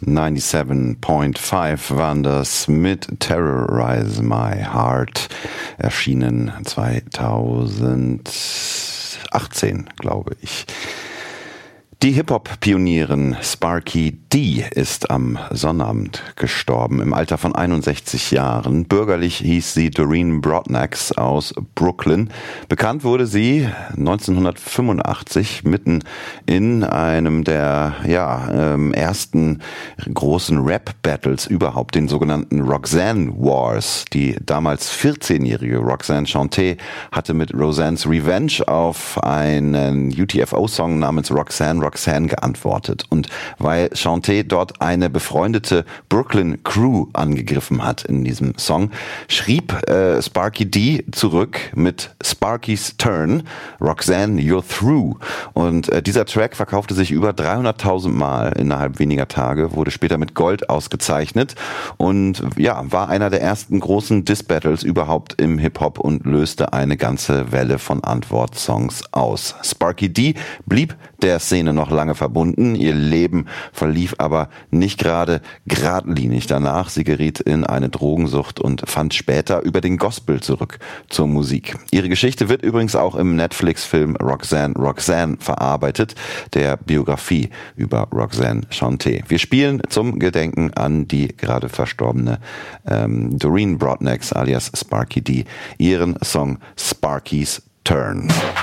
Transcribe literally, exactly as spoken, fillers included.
neunundneunzig Komma fünf waren das mit Terrorize My Heart, erschienen zweitausendachtzehn, glaube ich. Die Hip-Hop-Pionierin Sparky D ist am Sonnabend gestorben, im Alter von einundsechzig Jahren. Bürgerlich hieß sie Doreen Broadnax aus Brooklyn. Bekannt wurde sie neunzehnhundertfünfundachtzig mitten in einem der ja, ähm, ersten großen Rap-Battles überhaupt, den sogenannten Roxanne Wars. Die damals vierzehnjährige Roxanne Shante hatte mit Roseanne's Revenge auf einen U T F O-Song namens Roxanne Roxanne geantwortet. Und weil Shante dort eine befreundete Brooklyn Crew angegriffen hat in diesem Song, schrieb äh, Sparky D zurück mit Sparky's Turn, Roxanne, you're through. Und äh, dieser Track verkaufte sich über dreihunderttausend Mal innerhalb weniger Tage, wurde später mit Gold ausgezeichnet und ja, war einer der ersten großen Diss-Battles überhaupt im Hip-Hop und löste eine ganze Welle von Antwortsongs aus. Sparky D blieb der Szene noch lange verbunden. Ihr Leben verlief aber nicht gerade geradlinig danach. Sie geriet in eine Drogensucht und fand später über den Gospel zurück zur Musik. Ihre Geschichte wird übrigens auch im Netflix-Film Roxanne Roxanne verarbeitet, der Biografie über Roxanne Shante. Wir spielen zum Gedenken an die gerade verstorbene ähm, Doreen Broadnax alias Sparky D ihren Song Sparky's Turn.